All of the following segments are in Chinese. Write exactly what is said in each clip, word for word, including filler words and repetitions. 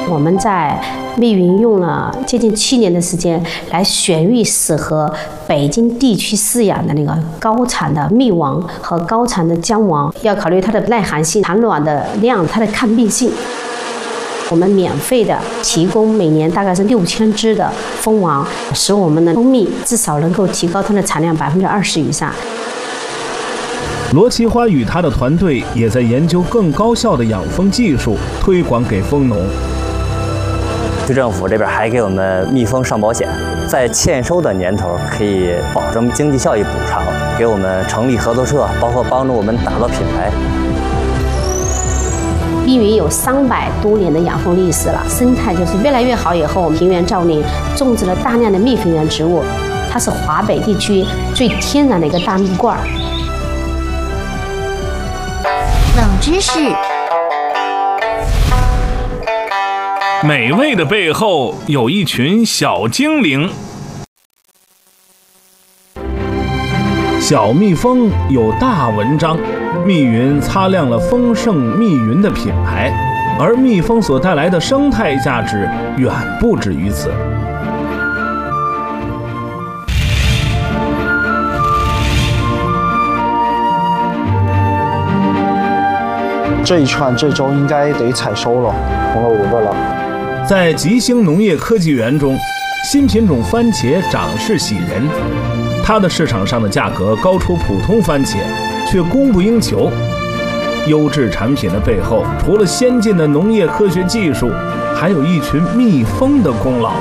我们在密云用了接近七年的时间来选育适合北京地区饲养的那个高产的蜜王和高产的姜王，要考虑它的耐寒性、产卵的量、它的抗病性。我们免费的提供每年大概是六千只的蜂王，使我们的蜂蜜至少能够提高它的产量百分之二十以上。 罗奇花与他的团队也在研究更高效的养蜂技术，推广给蜂农。 区政府这边还给我们蜜蜂上保险，在欠收的年头可以保证经济效益补偿，给我们成立合作社，包括帮助我们打造品牌。 密云有三百多年的养蜂历史了，生态就是越来越好。以后我们平原造林种植了大量的蜜蜂源植物，它是华北地区最天然的一个大蜜罐。 冷知识： 美味的背后有一群小精灵。 小蜜蜂有大文章，密云擦亮了丰盛密云的品牌，而蜜蜂所带来的生态价值远不止于此。 这一串这周应该得采收了，红了五个了。 在吉星农业科技园中，新品种番茄长势喜人，它的市场上的价格高出普通番茄，却供不应求。优质产品的背后，除了先进的农业科学技术，还有一群蜜蜂的功劳。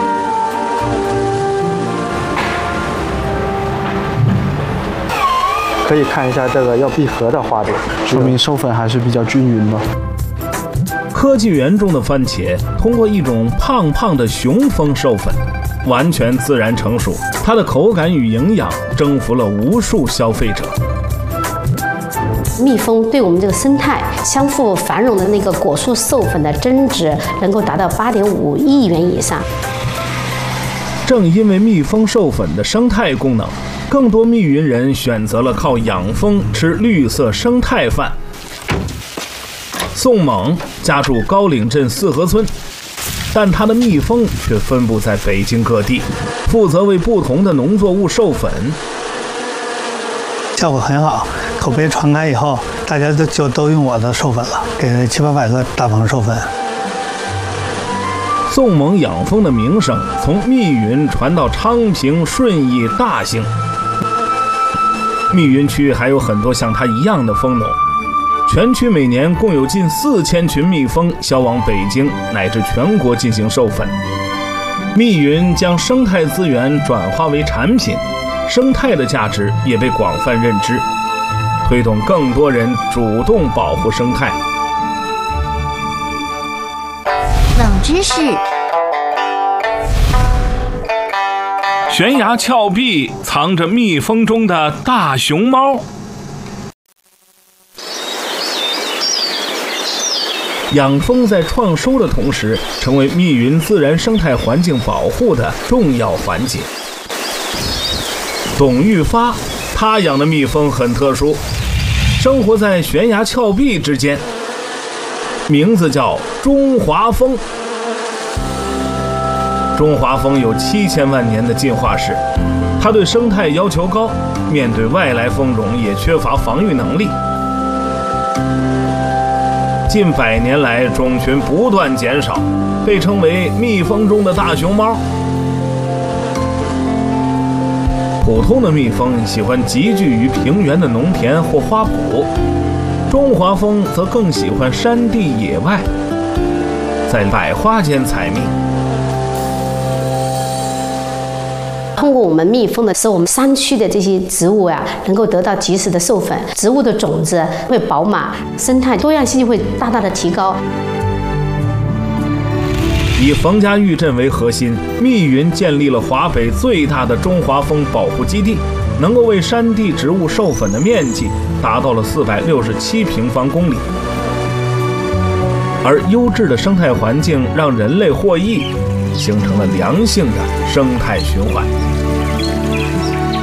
可以看一下这个要闭合的花朵，说明授粉还是比较均匀的。 科技园中的番茄通过一种胖胖的雄蜂授粉，完全自然成熟，它的口感与营养征服了无数消费者。 蜜蜂对我们这个生态相互繁荣的那个果树授粉的增值能够达到八点五亿元以上。 正因为蜜蜂授粉的生态功能，更多密云人选择了靠养蜂吃绿色生态饭。宋猛家住高岭镇四河村，但他的蜜蜂却分布在北京各地，负责为不同的农作物授粉。 效果很好，口碑传开以后，大家都就都用我的授粉了，给了七八百个大棚授粉。 宋猛养蜂的名声从密云传到昌平、顺义、大兴。密云区还有很多像他一样的蜂农，全区每年共有近四千群蜜蜂销往北京乃至全国进行授粉。密云将生态资源转化为产品，生态的价值也被广泛认知，推动更多人主动保护生态。 冷知识： 悬崖峭壁藏着蜜蜂中的大熊猫。 养蜂在创收的同时，成为密云自然生态环境保护的重要环节。董玉发，他养的蜜蜂很特殊，生活在悬崖峭壁之间，名字叫中华蜂。中华蜂有七千万年的进化史，它对生态要求高，面对外来蜂种也缺乏防御能力。近百年来，种群不断减少，被称为蜜蜂中的大熊猫。普通的蜜蜂喜欢集聚于平原的农田或花圃，中华蜂则更喜欢山地野外，在百花间采蜜。 通过我们蜜蜂的，使我们山区的这些植物呀、啊，能够得到及时的授粉，植物的种子会饱满，生态多样性会大大的提高。 以冯家峪镇为核心，密云建立了华北最大的中华蜂保护基地，能够为山地植物授粉的面积达到了四百六十七平方公里。而优质的生态环境让人类获益，形成了良性的生态循环。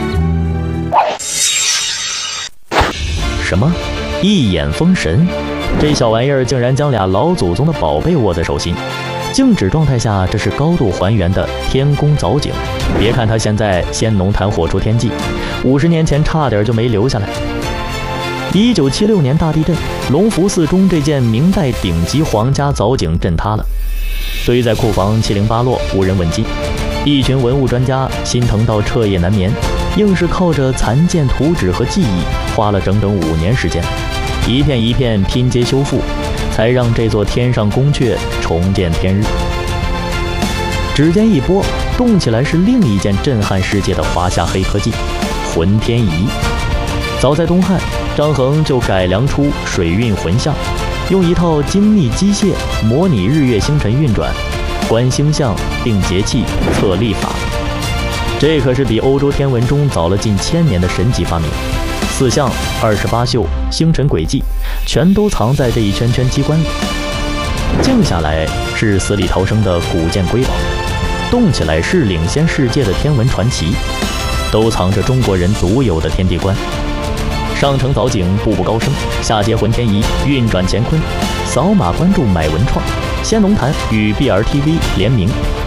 什么？一眼封神？ 这小玩意儿竟然将俩老祖宗的宝贝握在手心。静止状态下，这是高度还原的天宫藻井。别看它现在仙农坛火出天际，五十年前差点就没留下来。一九七六年大地震，隆福寺中这件明代顶级皇家藻井震塌了，堆在库房七零八落，无人问津。一群文物专家心疼到彻夜难眠，硬是靠着残件图纸和记忆，花了整整五年时间，一片一片拼接修复，才让这座天上宫阙重见天日。指尖一拨，动起来是另一件震撼世界的华夏黑科技——浑天仪。早在东汉，张衡就改良出水运浑象，用一套精密机械模拟日月星辰运转，观星象、定节气、测历法。这可是比欧洲天文中早了近千年的神级发明。四象、二十八宿、星辰轨迹，全都藏在这一圈圈机关里。静下来是死里逃生的古剑瑰宝，动起来是领先世界的天文传奇，都藏着中国人独有的天地观。上承藻井，步步高升；下接浑天仪，运转乾坤。扫码关注买文创，仙农坛与 B R T V 联名